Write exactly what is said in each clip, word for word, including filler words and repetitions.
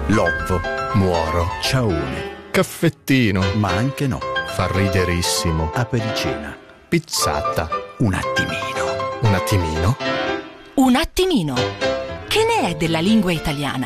Loppo, muoro, ciaone, caffettino, ma anche no, fa riderissimo, apericena, pizzata, un attimino. un attimino. Un attimino. Che ne è della lingua italiana?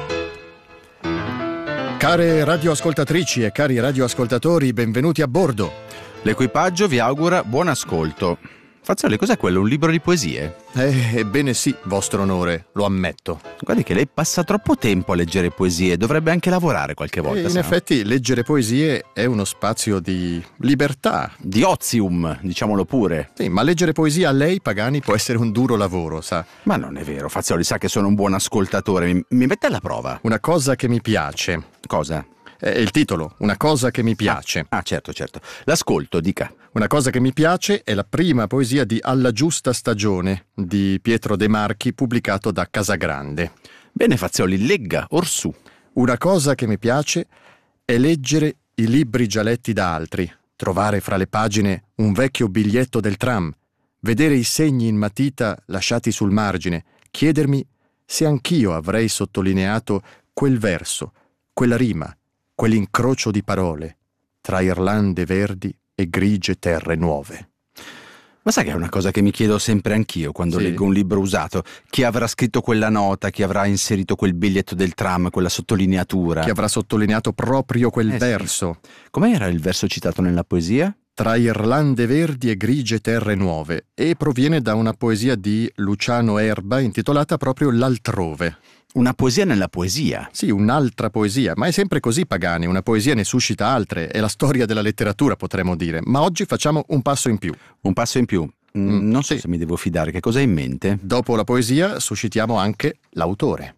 Care radioascoltatrici e cari radioascoltatori, benvenuti a bordo. L'equipaggio vi augura buon ascolto. Fazzoli, cos'è quello? Un libro di poesie? Eh, ebbene sì, vostro onore, lo ammetto. Guardi che lei passa troppo tempo a leggere poesie, dovrebbe anche lavorare qualche volta. E in se no. effetti leggere poesie è uno spazio di libertà. Di ozium, diciamolo pure. Sì, ma leggere poesie a lei, Pagani, può essere un duro lavoro, sa? Ma non è vero, Fazzoli sa che sono un buon ascoltatore. Mi, mi mette alla prova. Una cosa che mi piace. Cosa? È il titolo, una cosa che mi piace. Ah, certo, certo. L'ascolto, dica. Una cosa che mi piace è la prima poesia di Alla giusta stagione di Pietro De Marchi, pubblicato da Casagrande. Bene, Fazzoli, legga, orsù. Una cosa che mi piace è leggere i libri già letti da altri, trovare fra le pagine un vecchio biglietto del tram, vedere i segni in matita lasciati sul margine, chiedermi se anch'io avrei sottolineato quel verso, quella rima, quell'incrocio di parole tra Irlande verdi e grigie terre nuove. Ma sai che è una cosa che mi chiedo sempre anch'io quando Sì. leggo un libro usato? Chi avrà scritto quella nota, chi avrà inserito quel biglietto del tram, quella sottolineatura? Chi avrà sottolineato proprio quel Eh sì. verso? Com'era il verso citato nella poesia? Tra Irlande verdi e grigie terre nuove, e proviene da una poesia di Luciano Erba intitolata proprio L'altrove. Una poesia nella poesia. Sì, un'altra poesia, ma è sempre così, Pagani, una poesia ne suscita altre, è la storia della letteratura, potremmo dire, ma oggi facciamo un passo in più. Un passo in più. Mm, Mm, non so sì. se mi devo fidare, che cosa hai in mente? Dopo la poesia suscitiamo anche l'autore.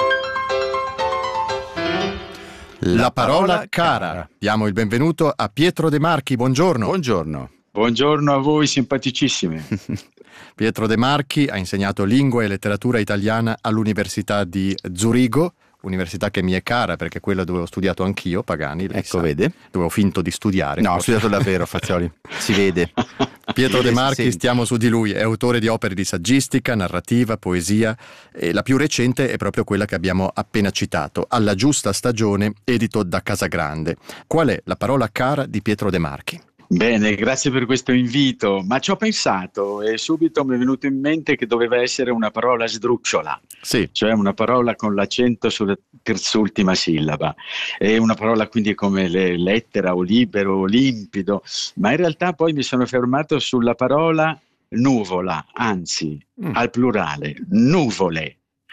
La parola cara. Diamo il benvenuto a Pietro De Marchi, buongiorno. Buongiorno. Buongiorno a voi simpaticissimi. Pietro De Marchi ha insegnato lingua e letteratura italiana all'Università di Zurigo, università che mi è cara perché è quella dove ho studiato anch'io, Pagani. lei Ecco, sa, vede? Dove ho finto di studiare. No, ho studiato davvero, Fazzoli. Si vede. Pietro De Si Marchi, sente. stiamo su di lui, è autore di opere di saggistica, narrativa, poesia, e la più recente è proprio quella che abbiamo appena citato, Alla giusta stagione, edito da Casagrande. Qual è la parola cara di Pietro De Marchi? Bene, grazie per questo invito, ma ci ho pensato e subito mi è venuto in mente che doveva essere una parola sdrucciola, Sì, cioè una parola con l'accento sulla terzultima sillaba, è una parola quindi come le lettera o libero o limpido, ma in realtà poi mi sono fermato sulla parola nuvola, anzi Mm. al plurale, nuvole.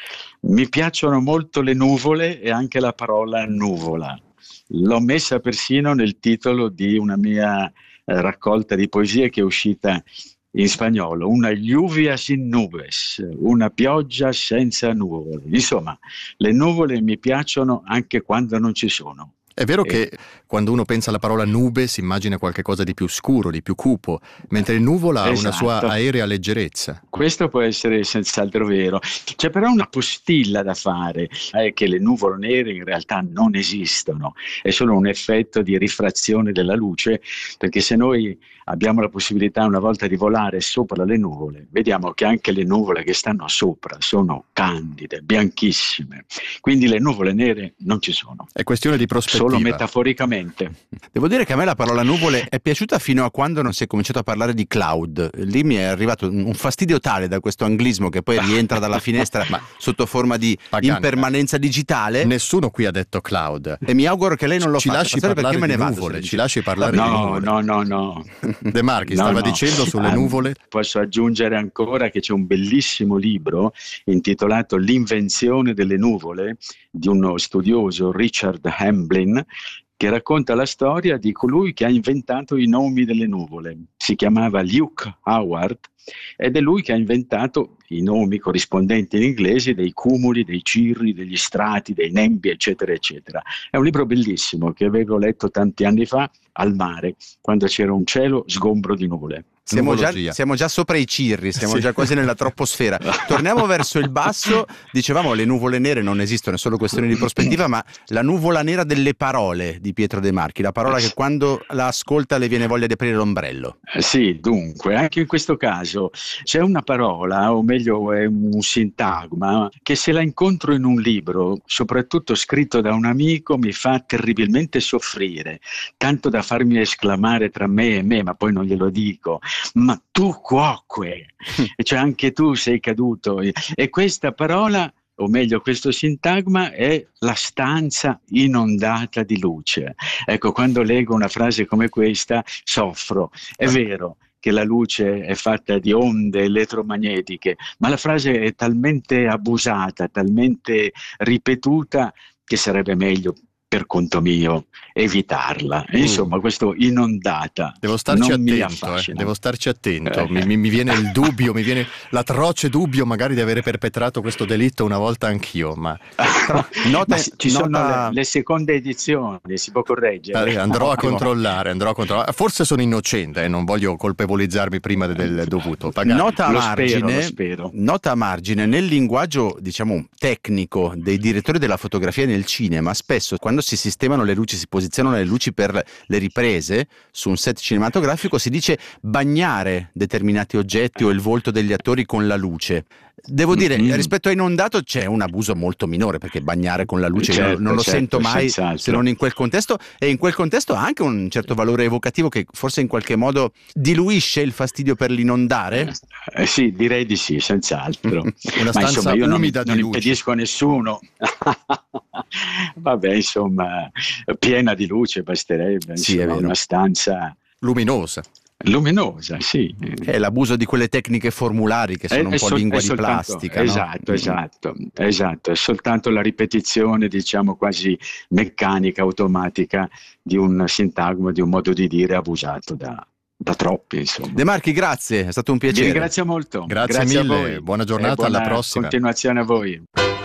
Mi piacciono molto le nuvole e anche la parola nuvola. L'ho messa persino nel titolo di una mia eh, raccolta di poesie che è uscita in spagnolo, una lluvia sin nubes, una pioggia senza nuvole. Insomma, le nuvole mi piacciono anche quando non ci sono. è vero Eh. che quando uno pensa alla parola nube si immagina qualcosa di più scuro, di più cupo, mentre il nuvola ha una Esatto. sua aerea leggerezza. Questo può essere senz'altro vero. C'è però una postilla da fare, è che le nuvole nere in realtà non esistono, è solo un effetto di rifrazione della luce, perché se noi abbiamo la possibilità una volta di volare sopra le nuvole, vediamo che anche le nuvole che stanno sopra sono candide, bianchissime, quindi le nuvole nere non ci sono, È questione di prospettiva. solo metaforicamente. Devo dire che a me la parola nuvole è piaciuta fino a quando non si è cominciato a parlare di cloud. Lì mi è arrivato un fastidio tale da questo anglismo che poi rientra dalla finestra Ma- sotto forma di Pagani, impermanenza digitale. Nessuno qui ha detto cloud. E mi auguro che lei non lo Ci faccia. lasci Fazzoli, parlare perché me di ne vado, nuvole, se lo ci dice. lasci parlare di No, nuvole. no, no, no. De Marchi No, stava no. dicendo sulle Ah, nuvole. Posso aggiungere ancora che c'è un bellissimo libro intitolato L'invenzione delle nuvole di uno studioso, Richard Hamblin, che racconta la storia di colui che ha inventato i nomi delle nuvole. Si chiamava Luke Howard ed è lui che ha inventato i nomi corrispondenti in inglese dei cumuli, dei cirri, degli strati, dei nembi, eccetera, eccetera. È un libro bellissimo che avevo letto tanti anni fa al mare, quando c'era un cielo sgombro di nuvole. Siamo già, Nuvologia. siamo già sopra i cirri, siamo Sì. già quasi nella troposfera. Torniamo verso il basso. Dicevamo le nuvole nere non esistono, è solo questione di prospettiva, ma la nuvola nera delle parole di Pietro De Marchi, la parola che quando la ascolta le viene voglia di aprire l'ombrello. Sì, dunque, anche in questo caso c'è una parola, o meglio è un sintagma, che se la incontro in un libro, soprattutto scritto da un amico, mi fa terribilmente soffrire, tanto da farmi esclamare tra me e me, ma poi non glielo dico, ma tu cuoque, cioè anche tu sei caduto. E questa parola, o meglio questo sintagma, è la stanza inondata di luce. Ecco, quando leggo una frase come questa soffro. È vero che la luce è fatta di onde elettromagnetiche, ma la frase è talmente abusata, talmente ripetuta, che sarebbe meglio per conto mio evitarla. E insomma, questo inondata devo starci non mi attento, eh, affascina. devo starci attento. Mi, mi, mi viene il dubbio, mi viene l'atroce dubbio magari di avere perpetrato questo delitto una volta anch'io, ma, nota, ma ci nota... sono le, le seconde edizioni, si può correggere. Eh, andrò, a Ottimo. controllare, andrò a controllare. Forse sono innocente, eh, non voglio colpevolizzarmi prima del dovuto. Pagare. Nota a Lo margine, spero, lo spero. Nota a margine, nel linguaggio diciamo tecnico dei direttori della fotografia nel cinema, spesso quando si sistemano le luci, si posizionano le luci per le riprese su un set cinematografico, si dice bagnare determinati oggetti o il volto degli attori con la luce. Devo dire, mm-hmm. rispetto a Inondato c'è un abuso molto minore, perché bagnare con la luce certo, io non lo certo, sento mai senz'altro. Se non in quel contesto, e in quel contesto ha anche un certo valore evocativo che forse in qualche modo diluisce il fastidio per l'inondare. Eh, sì, direi di sì, senz'altro. Una stanza Ma insomma, io non, umida di non luce. impedisco a nessuno. Vabbè, insomma, piena di luce basterebbe, Sì, insomma, è vero. una stanza Luminosa. luminosa, sì. È l'abuso di quelle tecniche formulari che sono È- un è po' sol- lingua è di soltanto- plastica, no? esatto, esatto, esatto, è soltanto la ripetizione, diciamo quasi meccanica, automatica di un sintagma, di un modo di dire abusato da, da troppi, insomma. De Marchi, grazie, è stato un Vi piacere. ringrazio molto. Grazie Grazie mille, a voi. buona giornata, E buona alla prossima. continuazione a voi.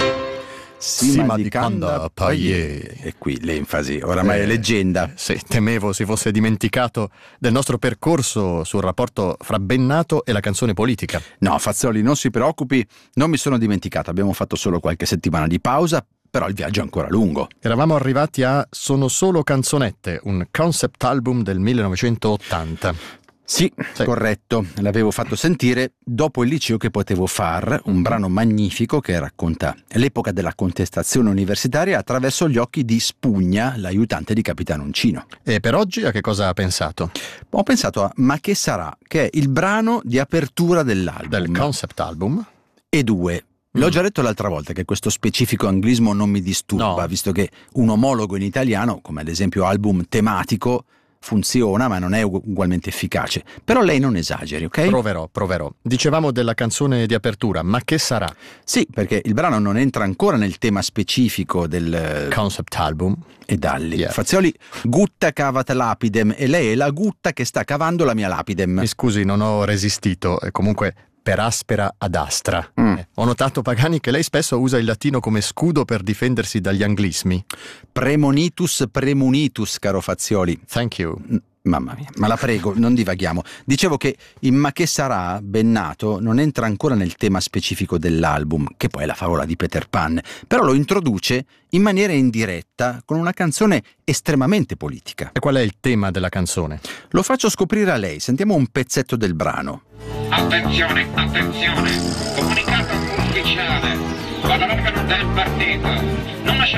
Sima di Canda Paie. E qui l'enfasi, oramai è leggenda. Sì, temevo si fosse dimenticato del nostro percorso sul rapporto fra Bennato e la canzone politica. No, Fazzoli, non si preoccupi, non mi sono dimenticato, abbiamo fatto solo qualche settimana di pausa, però il viaggio è ancora lungo. Eravamo arrivati a Sono solo canzonette, un concept album del millenovecentottanta. Sì, Sì. corretto, l'avevo fatto sentire dopo il liceo che potevo far, un brano magnifico che racconta l'epoca della contestazione universitaria attraverso gli occhi di Spugna, l'aiutante di Capitano Uncino. E per oggi a che cosa ha pensato? Ho pensato a Ma che sarà, che è il brano di apertura dell'album. Del concept album? E due. L'ho Mm. già detto l'altra volta che questo specifico anglismo non mi disturba, No. visto che un omologo in italiano, come ad esempio album tematico, funziona ma non è ugu- ugualmente efficace. Però lei non esageri, ok? Proverò, proverò. Dicevamo della canzone di apertura, ma che sarà? Sì, perché il brano non entra ancora nel tema specifico del Concept album? e dalli. Yeah. Fazioli, gutta cavat lapidem, e lei è la gutta che sta cavando la mia lapidem. Mi scusi, non ho resistito. E comunque per aspera ad astra. Mm. Eh, ho notato, Pagani, che lei spesso usa il latino come scudo per difendersi dagli anglismi. Premonitus premunitus, caro Fazioli. Thank you. Mamma mia, ma la prego, non divaghiamo. Dicevo che in Ma che sarà, Bennato non entra ancora nel tema specifico dell'album, che poi è la favola di Peter Pan, però lo introduce in maniera indiretta con una canzone estremamente politica. E qual è il tema della canzone? Lo faccio scoprire a lei, sentiamo un pezzetto del brano. Attenzione, attenzione, comunicato ufficiale, vada l'organo del partito, non lasciate